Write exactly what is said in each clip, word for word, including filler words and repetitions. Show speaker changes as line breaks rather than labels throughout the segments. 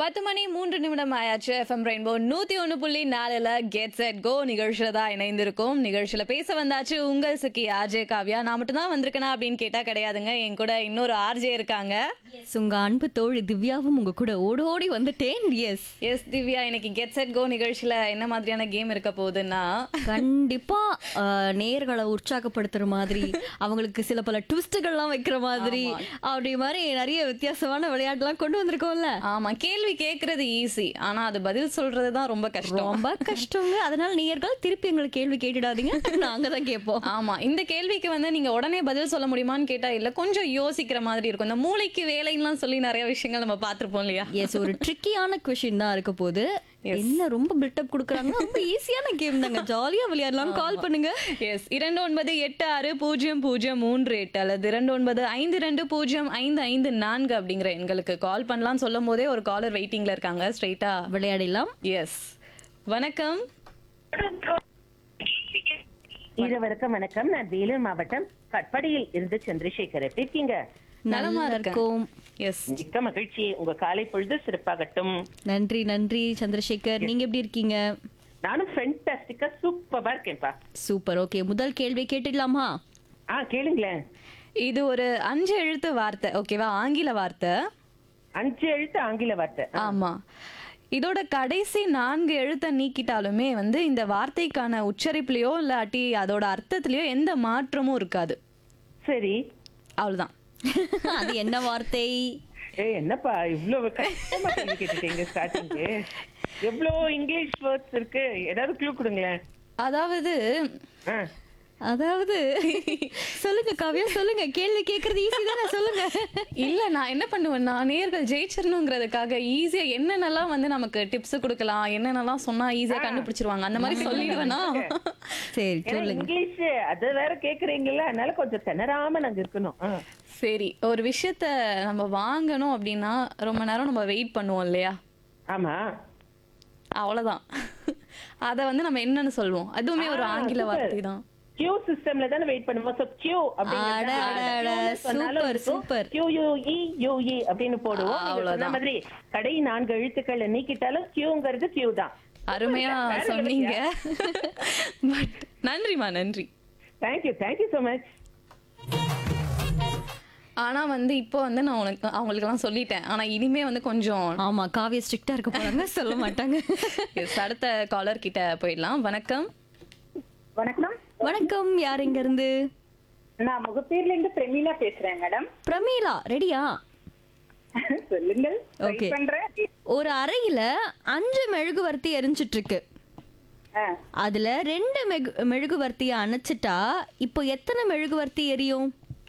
பத்து மணி மூன்று நிமிடம் ஆயாச்சு. எஃப்எம் ரெயின்போ நூத்தி ஒன்று புள்ளி நாலுல கெட் செட் கோ நிகழ்ச்சியில தான் இணைந்திருக்கும். நிகழ்ச்சியில பேச வந்தாச்சு உங்கள் சுக்கி ஆர்ஜே காவ்யா. நான் மட்டும் தான் வந்திருக்கேனா அப்படின்னு கேட்டா கிடையாதுங்க. என் கூட இன்னொரு ஆர்ஜே இருக்காங்க.
உங்க அன்பு தோழி திவ்யாவும் உங்க கூட ஓடி ஓடி வந்துட்டேன். எஸ்
எஸ் திவ்யா, இன்னைக்கு கெட் செட் கோ நிகழ்ச்சியில என்ன மாதிரியான கேம் இருக்க போகுதுன்னா,
கண்டிப்பா அஹ், நேயர்களை உற்சாகப்படுத்துற மாதிரி, அவங்களுக்கு சில பல ட்விஸ்டுகள்லாம் வைக்கிற மாதிரி, அப்படி மாதிரி நிறைய வித்தியாசமான விளையாட்டுலாம் கொண்டு வந்திருக்கோம்ல.
ஆமா, கேள்வி கேட்கறது ஈஸி, ஆனா அது பதில் சொல்றது தான் ரொம்ப கஷ்டம்.
ரொம்ப கஷ்டங்க. அதனால நேயர்கள் திருப்பி எங்களுக்கு கேள்வி கேட்டுடாதீங்க, நாங்க தான் கேட்போம்.
ஆமா, இந்த கேள்விக்கு வந்து நீங்க உடனே பதில் சொல்ல முடியுமான்னு கேட்டா இல்ல, கொஞ்சம் யோசிக்கிற மாதிரி இருக்கும். இந்த மூளைக்கு வேலைன்னு சொல்லி நிறைய விஷயங்கள் நம்ம பார்த்திருப்போம் இல்லையா?
எஸ், ஒரு ட்ரிக்கியான கொஸ்டின் தான் இருக்க போது. என்ன ரொம்ப பில்டப் கொடுக்குறாங்க. ரொம்ப ஈஸியான கேம் தாங்க, ஜாலியா விளையாடலாம். கால் பண்ணுங்க.
எஸ், இரண்டு ஒன்பது எட்டு ஆறு பூஜ்ஜியம் பூஜ்ஜியம் மூன்று எட்டு அல்லது இரண்டு ஒன்பது ஐந்து ரெண்டு பூஜ்ஜியம் ஐந்து ஐந்து நான்கு அப்படிங்கிற எங்களுக்கு கால் பண்ணலாம்னு சொல்லும் போதே ஒரு காலர் வெயிட்டிங்ல இருக்காங்க. ஸ்ட்ரைட்டா
விளையாடலாம்.
எஸ், வணக்கம்.
இருவருக்கும் வணக்கம். நான் வேலூர் மாவட்டம் கட்படியில் இருந்து சந்திரசேகர். எப்படி இருக்கீங்க?
நலமா
நல்லா
இருக்கேன்.
இருக்கும்.
எஸ்,
மிக்க மகிழ்ச்சி. உங்க காலை பொழுது சிறப்பாகட்டும்.
நன்றி நன்றி சந்திரசேகர். நீங்க எப்படி இருக்கீங்க?
நானும் ஃபென்டாஸ்டிக்கா சூப்பரா இருக்கேன்ப்பா.
சூப்பர். ஓகே, முதல் கேள்வி கேட்டுடலாமா?
ஆ கேளுங்களேன்.
இது ஒரு அஞ்சு எழுத்து வார்த்தை, ஓகேவா? ஆங்கில வார்த்தை.
அஞ்சு எழுத்து ஆங்கில வார்த்தை.
ஆமா, இதோட கடைசி நான்கு எழுத்தை நீக்கிட்டாலுமே வந்து இந்த வார்த்தைக்கான உச்சரிப்புலயோ இல்லாட்டி அதோட அர்த்தத்திலயோ எந்த மாற்றமும் இருக்காது.
சரி.
அவ்வளவுதான்.
அது என்ன வார்த்தை?
ஏ என்னப்பா இவ்வளவு கஷ்டமா கேள்வி கேட்டுட்டீங்க ஸ்டார்டிங். எவ்வளோ இங்கிலீஷ் வேர்ட்ஸ் இருக்கு, ஏதாவது க்ளூ கொடுங்களேன்.
அதாவது
ஆ,
அதாவது சொல்லுங்க காவியா, சொல்லுங்க. கேள்வி கேக்குறது ஈஸி தானே, சொல்லுங்க.
இல்ல, நான் என்ன பண்ணுவேன்னா, நேர்கள் ஜெயிச்சிடணுங்கிறதுக்காக ஈஸியா என்னென்னலாம் வந்து நமக்கு டிப்ஸ் கொடுக்கலாம், என்னென்னலாம் சொன்னா ஈஸியா கண்டுபிடிச்சிருவாங்க அந்த மாதிரி சொல்லிடுவேனா.
சரி
ஏன்னா
சொல்லுங்க.
இங்கிலீஷ் அது வேற கேக்குறீங்களா, அதனால கொஞ்சம் திணறாம நாங்க இருக்கணும். ஆ.
சரி, ஒரு விஷயத்த நம்ம வாங்கணும் அப்படின்னா ரொம்ப நேரம் நம்ம வெயிட் பண்ணுவோம் இல்லையா?
ஆமா.
அவ்வளவுதான். அத வந்து நம்ம என்னன்னு சொல்லுவோம், அதுவுமே ஒரு
ஆ,
ஆங்கில
super.
வார்த்தை தான்.
கியூ சிஸ்டம்ல தான வெயிட் பண்ணுவோம். சோ கியூ
அட, அட, அட, super, super.
Q you E you இ அப்படினு போடுவோம். நீங்க
அவ்வளவுதான்.
சொன்ன மாதிரி கடை நான்கு எழுத்துக்களை நீக்கிட்டாலும் கியூங்கிறது கியூ தான்.
அருமையா
வேற
சொன்னீங்க. பட் நன்றிமா, நன்றி.
Thank you, thank you so much.
ஆனா வந்து இப்போ வந்து நான் உனக்கு அவங்களுக்கு எல்லாம் சொல்லிட்டேன். ஆனா இனிமே வந்து கொஞ்சம்
ஆமா, காவியா ஸ்ட்ரிக்டா இருக்க போறாங்க, சொல்ல மாட்டாங்க.
Yes, அடுத்த காலர் கிட்ட போயிடலாம். வணக்கம்.
வணக்கம்.
வணக்கம். யார் இங்க இருந்து?
நான் முகப்பேர்ல இருந்து பிரமீளா பேசுறேன் மேடம்.
பிரமீளா, ரெடியா?
சொல்லுங்கள். Try
Okay.
பண்றேன்.
ஒரு அறையில அஞ்சு மெழுகுவர்த்தி எரிஞ்சிட்டு இருக்கு.
ஆ,
அதுல ரெண்டு மெகு மெழுகுவர்த்திய அணைச்சிட்டா இப்போ எத்தனை மெழுகுவர்த்தி எரியும்?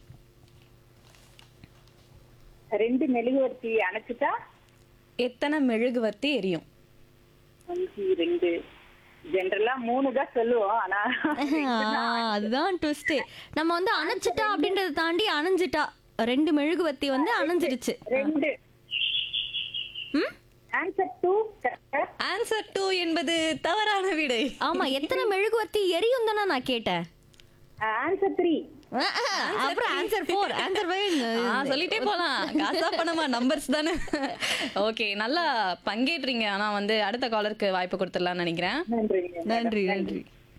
ரெண்டு மெழுகுவர்த்தி அணைச்சிட்டா
எத்தனை மெழுகுவர்த்தி எரியும்?
அஞ்சு ரெண்டு ஜெனரலா மூணு தான் சொல்லுவோம். ஆனா
ஆ, அதுதான் ட்விஸ்டே. நம்ம வந்து அணைச்சிட்டா அப்படின்றத தாண்டி அணைஞ்சிட்டா, ரெண்டு மெழுகுவர்த்தி வந்து அணைஞ்சிருச்சு.
ரெண்டு.
ம்?
Answer two.
ஆன்சர் டூ என்பது தவறான விடை.
ஆமா, எத்தனை மெழுகுவர்த்தி எரியும் தானே நான் கேட்டேன்.
Answer three.
அப்புறம் ஆன்சர் ஃபோர். ஆன்சர்
ஆ, சொல்லிட்டே போலாம். காசா பணமா, நம்பர்ஸ் தானே. ஓகே, நல்லா பங்கேற்றீங்க. ஆனா வந்து அடுத்த காலருக்கு வாய்ப்பு கொடுத்துடலாம்னு நினைக்கிறேன்.
நன்றிங்க.
நன்றி நன்றி.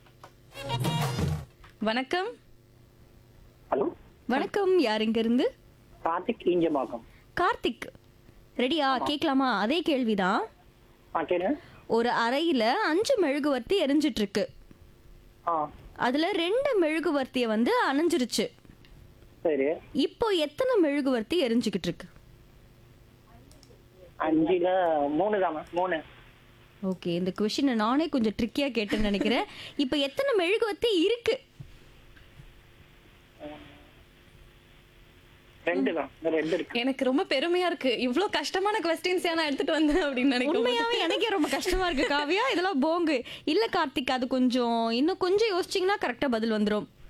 வணக்கம்.
ஹலோ,
வணக்கம். யார் இங்க இருந்து?
கார்த்திக் ஈஞ்சமாக்கம்.
கார்த்திக், ரெடியா? கேட்கலாமா? அதே கேள்விதான்.
ஆ கேளு.
ஒரு அறையில அஞ்சு மெழுகுவர்த்தி எரிஞ்சிட்டு இருக்கு.
ஆ
அதுல ரெண்டு மெழுகுவர்த்திய வந்து அணைஞ்சிருச்சு.
சரி.
இப்போ எத்தனை மெழுகுவர்த்தி எரிஞ்சுக்கிட்டு இருக்கு?
அஞ்சுல மூணு தானே, மூணு.
ஓகே, இந்த கொஸ்டினை நானே கொஞ்சம் ட்ரிக்கியா கேட்டேன்னு நினைக்கிறேன். இப்போ எத்தனை மெழுகுவர்த்தி இருக்கு?
ரெண்டு தான், இந்த ரெண்டு இருக்கு.
எனக்கு ரொம்ப பெருமையா இருக்கு, இவ்ளோ கஷ்டமான கொஸ்டின்ஸ் நான் எடுத்துட்டு வந்தேன் அப்படின்னு நினைக்கிறேன்.
உண்மையாவே எனக்கே ரொம்ப கஷ்டமா இருக்கு காவியா. இதெல்லாம் போங்கு இல்ல கார்த்திக். அது கொஞ்சம் இன்னும் கொஞ்சம் யோசிச்சீங்கன்னா கரெக்டா பதில் வந்துரும்.